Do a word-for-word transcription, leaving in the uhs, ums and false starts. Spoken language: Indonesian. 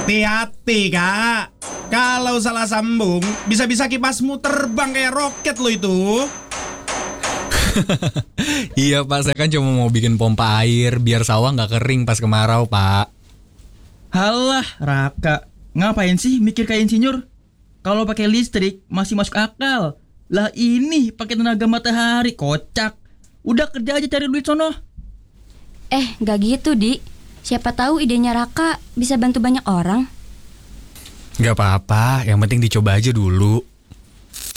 Hati-hati kak, kalau salah sambung bisa-bisa kipasmu terbang kayak roket lo itu. Iya Pak, saya kan cuma mau bikin pompa air biar sawah nggak kering pas kemarau Pak. Halah, Raka. Ngapain sih mikir kayak insinyur? Kalau pakai listrik masih masuk akal. Lah ini pakai tenaga matahari, kocak. Udah kerja aja cari duit sono. Eh, gak gitu, Di. Siapa tahu idenya Raka bisa bantu banyak orang. Nggak apa-apa, yang penting dicoba aja dulu.